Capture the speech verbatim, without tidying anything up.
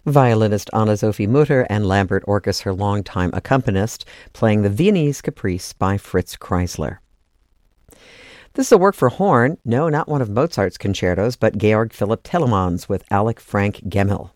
Violinist Anna-Sophie Mutter and Lambert Orkus, her longtime accompanist, playing the Viennese Caprice by Fritz Kreisler. This is a work for horn, no, not one of Mozart's concertos, but Georg Philipp Telemann's with Alec Frank Gemmell.